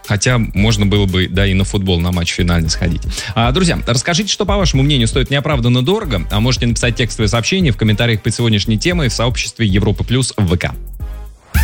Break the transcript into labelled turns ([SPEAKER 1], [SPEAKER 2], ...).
[SPEAKER 1] Хотя можно было бы, да, и на футбол, на матч финальный сходить. Друзья, расскажите, что, по вашему мнению, стоит неоправданно дорого. Можете написать текстовое сообщение в комментариях под сегодняшней темой в сообществе Европа Плюс в ВК.